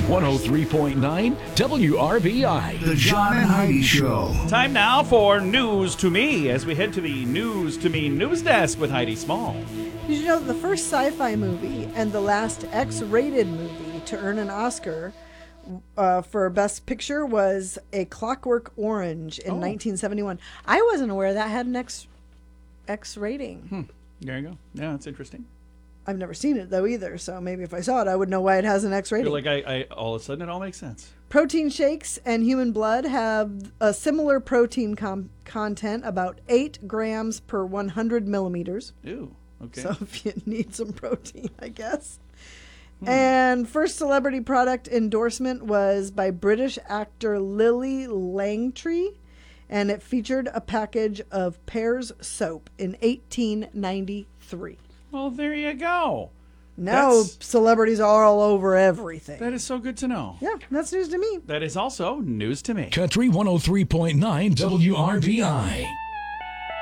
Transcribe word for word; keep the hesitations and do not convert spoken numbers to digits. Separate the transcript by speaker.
Speaker 1: one oh three point nine W R B I.
Speaker 2: The John and Heidi Show.
Speaker 3: Time now for News to Me as we head to the News to Me news desk with Heidi Small.
Speaker 4: Did you know that the first sci-fi movie and the last X-rated movie to earn an Oscar uh, for Best Picture was A Clockwork Orange in
Speaker 3: Oh.
Speaker 4: nineteen seventy-one? I wasn't aware that had an X X rating.
Speaker 3: Hmm. There you go. Yeah, that's interesting.
Speaker 4: I've never seen it though either, so maybe if I saw it, I would know why it has an X
Speaker 3: I
Speaker 4: rating.
Speaker 3: feel like I, I, all of a sudden, it all makes sense.
Speaker 4: Protein shakes and human blood have a similar protein com- content, about eight grams per one hundred millimeters.
Speaker 3: Ew. Okay.
Speaker 4: So if you need some protein, I guess. Hmm. And first celebrity product endorsement was by British actor Lily Langtry, and it featured a package of Pears soap in eighteen ninety-three.
Speaker 3: Well, there you go.
Speaker 4: Now
Speaker 3: That's-
Speaker 4: celebrities are all over everything.
Speaker 3: That is so good to know.
Speaker 4: Yeah, that's news to me.
Speaker 3: That is also news to me.
Speaker 1: Country one oh three point nine W R B I.